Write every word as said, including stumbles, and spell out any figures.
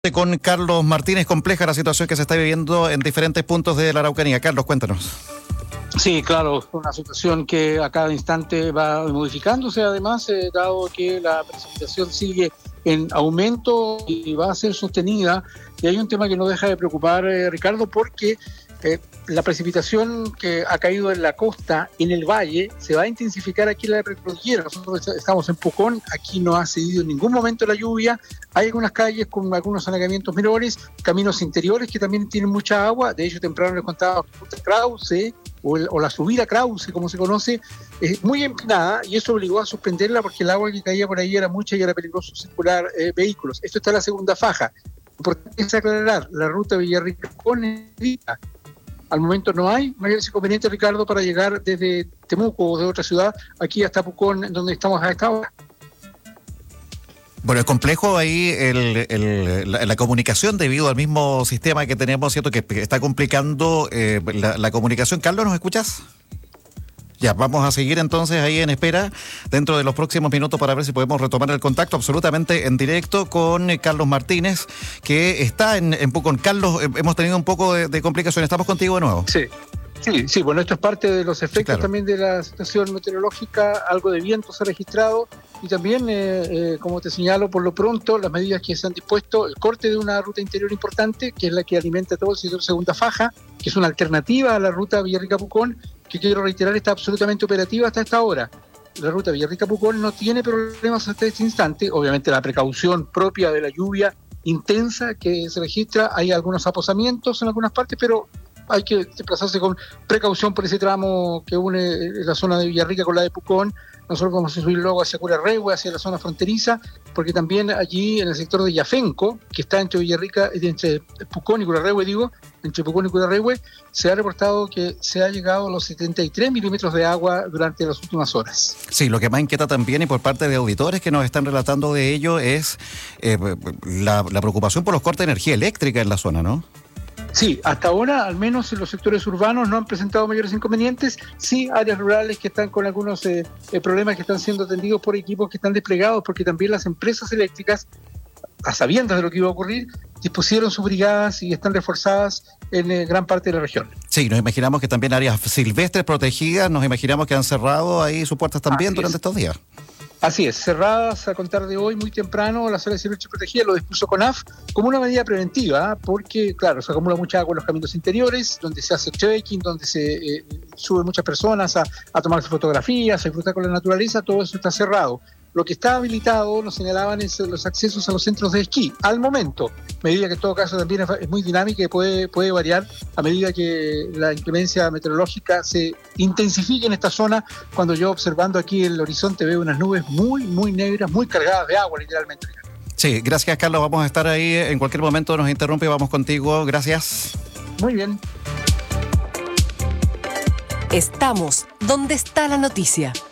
Con Carlos Martínez, compleja la situación que se está viviendo en diferentes puntos de la Araucanía. Carlos, cuéntanos. Sí, claro, una situación que a cada instante va modificándose, además, eh, dado que la precipitación sigue en aumento y va a ser sostenida. Y hay un tema que no deja de preocupar, eh, Ricardo, porque eh, la precipitación que ha caído en la costa, en el valle, se va a intensificar aquí en la precordillera. Nosotros estamos en Pucón, aquí no ha cedido en ningún momento la lluvia. Hay algunas calles con algunos alagamientos menores, caminos interiores que también tienen mucha agua. De hecho, temprano les contaba Krause, o, el, o la subida Krause, como se conoce, es muy empinada, y eso obligó a suspenderla porque el agua que caía por ahí era mucha y era peligroso circular eh, vehículos. Esto está en la segunda faja. Importante es aclarar, la ruta Villarrica-Pucón es vía. Al momento no hay mayores inconvenientes, Ricardo, para llegar desde Temuco o de otra ciudad aquí hasta Pucón, donde estamos a esta hora. Bueno, es complejo ahí el, el, la, la comunicación debido al mismo sistema que tenemos, ¿cierto? Que está complicando eh, la, la comunicación. Carlos, ¿nos escuchas? Ya, vamos a seguir entonces ahí en espera dentro de los próximos minutos para ver si podemos retomar el contacto absolutamente en directo con Carlos Martínez, que está en, en Pucón. Carlos, hemos tenido un poco de, de complicación. ¿Estamos contigo de nuevo? Sí. Sí, sí, bueno, esto es parte de los efectos sí, claro. también de la situación meteorológica. Algo de viento se ha registrado y también, eh, eh, como te señalo, por lo pronto, las medidas que se han dispuesto, el corte de una ruta interior importante, que es la que alimenta todo el sector segunda faja, que es una alternativa a la ruta Villarrica-Pucón, que quiero reiterar está absolutamente operativa hasta esta hora. La ruta Villarrica-Pucón no tiene problemas hasta este instante. Obviamente la precaución propia de la lluvia intensa que se registra, hay algunos aposamientos en algunas partes, pero hay que desplazarse con precaución por ese tramo que une la zona de Villarrica con la de Pucón. Nosotros vamos a subir luego hacia Curarrehue, hacia la zona fronteriza, porque también allí en el sector de Yafenco, que está entre Villarrica, entre Pucón y Curarrehue, digo, entre Pucón y Curarrehue, se ha reportado que se ha llegado a los setenta y tres milímetros de agua durante las últimas horas. Sí, lo que más inquieta también, y por parte de auditores que nos están relatando de ello, es eh, la, la preocupación por los cortes de energía eléctrica en la zona, ¿no? Sí, hasta ahora, al menos en los sectores urbanos, no han presentado mayores inconvenientes. Sí, áreas rurales que están con algunos eh, eh, problemas que están siendo atendidos por equipos que están desplegados, porque también las empresas eléctricas, a sabiendas de lo que iba a ocurrir, dispusieron sus brigadas y están reforzadas en eh, gran parte de la región. Sí, nos imaginamos que también áreas silvestres protegidas, nos imaginamos que han cerrado ahí sus puertas también Así durante es. estos días. Así es, cerradas a contar de hoy muy temprano, las áreas silvestres protegidas lo dispuso CONAF como una medida preventiva, porque claro, se acumula mucha agua en los caminos interiores, donde se hace trekking, donde se eh, suben muchas personas a, a tomarse fotografías, a disfrutar con la naturaleza, todo eso está cerrado. Lo que está habilitado, nos señalaban, es los accesos a los centros de esquí, al momento, medida que en todo caso también es muy dinámica y puede, puede variar a medida que la inclemencia meteorológica se intensifique en esta zona. Cuando yo observando aquí el horizonte veo unas nubes muy, muy negras, muy cargadas de agua, literalmente. Sí, gracias Carlos, vamos a estar ahí, en cualquier momento nos interrumpe, vamos contigo, gracias. Muy bien. Estamos donde está la noticia.